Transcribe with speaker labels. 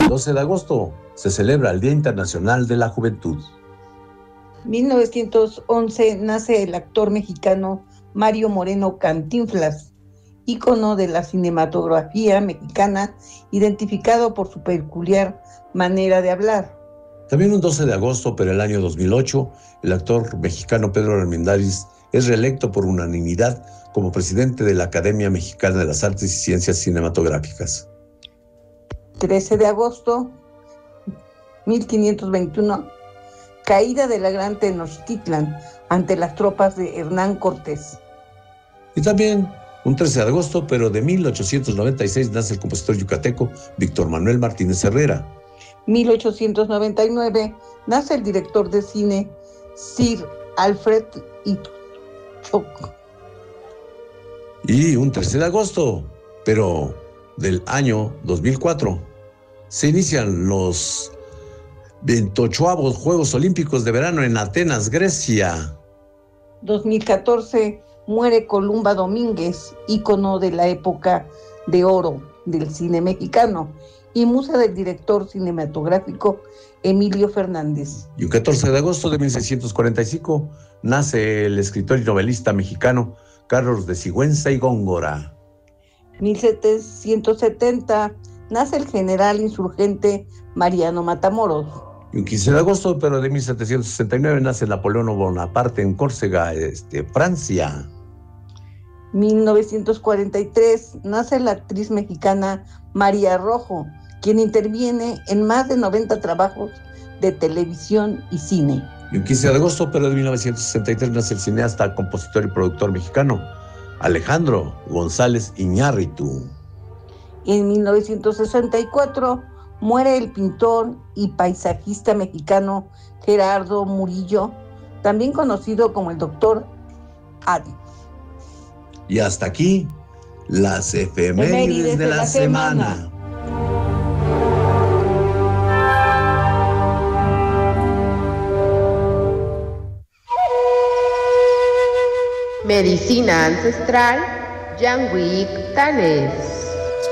Speaker 1: 12 de agosto se celebra el Día Internacional de la Juventud.
Speaker 2: 1911 nace el actor mexicano Mario Moreno Cantinflas, ícono de la cinematografía mexicana, identificado por su peculiar manera de hablar.
Speaker 1: También un 12 de agosto, pero el año 2008, el actor mexicano Pedro Armendáriz es reelecto por unanimidad como presidente de la Academia Mexicana de las Artes y Ciencias Cinematográficas.
Speaker 2: 13 de agosto, 1521, caída de la Gran Tenochtitlan ante las tropas de Hernán Cortés.
Speaker 1: Y también un 13 de agosto, pero de 1896, nace el compositor yucateco Víctor Manuel Martínez Herrera.
Speaker 2: 1899, nace el director de cine Sir Alfred Hitchcock.
Speaker 1: Y un 13 de agosto, pero del año 2004, se inician los 28avos Juegos Olímpicos de Verano en Atenas, Grecia.
Speaker 2: 2014, muere Columba Domínguez, ícono de la época de oro del cine mexicano y musa del director cinematográfico Emilio Fernández.
Speaker 1: Y un 14 de agosto de 1645 nace el escritor y novelista mexicano Carlos de Sigüenza y Góngora.
Speaker 2: 1770 nace el general insurgente Mariano Matamoros.
Speaker 1: Y un 15 de agosto, pero de 1769, nace Napoleón Bonaparte en Córcega, Francia.
Speaker 2: 1943 nace la actriz mexicana María Rojo, quien interviene en más de 90 trabajos de televisión y cine.
Speaker 1: Y un 15 de agosto, pero de 1963, nace el cineasta, compositor y productor mexicano Alejandro González Iñárritu.
Speaker 2: En 1964 muere el pintor y paisajista mexicano Gerardo Murillo, también conocido como el Dr. Adi.
Speaker 1: Y hasta aquí, las efemérides de la semana.
Speaker 3: Medicina ancestral, Yanguic Tales.